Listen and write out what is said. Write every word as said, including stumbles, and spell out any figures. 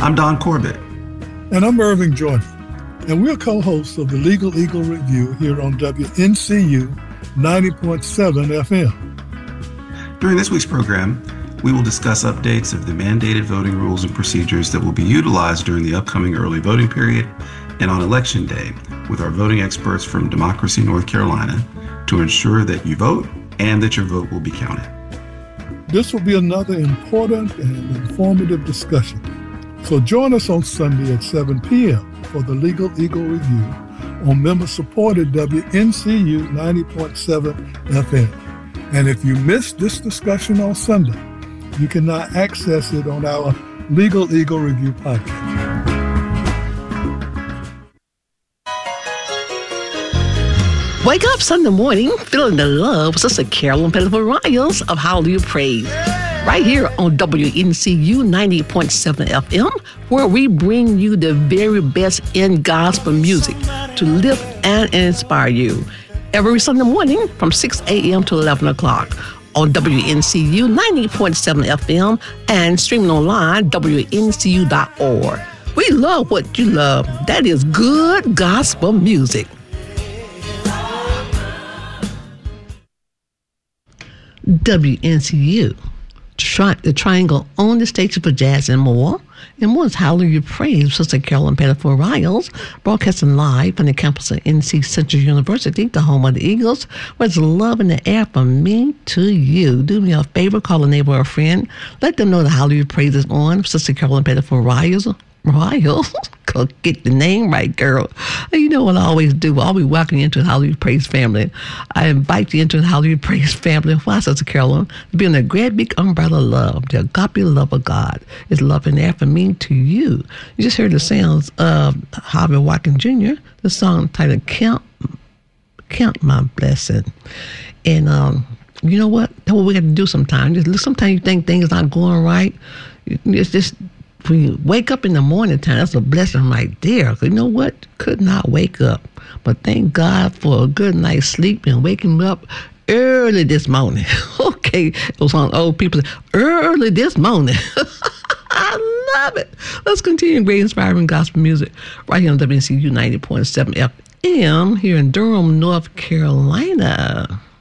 I'm Don Corbett. And I'm Irving Jordan. And we're co-hosts of the Legal Eagle Review here on W N C U ninety point seven F M. During this week's program, we will discuss updates of the mandated voting rules and procedures that will be utilized during the upcoming early voting period and on Election Day with our voting experts from Democracy North Carolina to ensure that you vote and that your vote will be counted. This will be another important and informative discussion. So join us on Sunday at seven p.m. for the Legal Eagle Review on member-supported W N C U ninety point seven F M. And if you missed this discussion on Sunday, you can now access it on our Legal Eagle Review podcast. Wake up Sunday morning feeling the love with Sister Carolyn Pettiford-Riles of Hallelujah Praise. Right here on W N C U ninety point seven F M, where we bring you the very best in gospel music to lift and inspire you. Every Sunday morning from six a.m. to eleven o'clock on W N C U ninety point seven F M and streaming online, W N C U dot org. We love what you love. That is good gospel music. W N C U, tri- the Triangle on the station for jazz and more. And more is Hallelujah Praise, Sister Carolyn Pettiford-Riles, broadcasting live from the campus of N C Central University, the home of the Eagles, where there's love in the air from me to you. Do me a favor, call a neighbor or a friend. Let them know the Hallelujah Praise is on. Sister Carolyn Pettiford-Riles. Riles, get the name right, girl. You know what I always do. I'll be welcoming you into the Hallelujah Praise family. I invite you into the Hallelujah Praise family. Why, Sister Carolyn? To be in a great big umbrella of love, the agape love of God. Is love in there from me to you. You just heard the sounds of Harvey Watkins Junior, the song titled Count, Count My Blessing. And um, you know what? That's what we got to do sometimes. Just, sometimes you think things not going right. It's just... When you wake up in the morning time, that's a blessing right there. You know what? Could not wake up. But thank God for a good night's sleep and waking up early this morning. Okay, it was on old people. Early this morning. I love it. Let's continue great inspiring gospel music right here on W N C U ninety point seven F M here in Durham, North Carolina.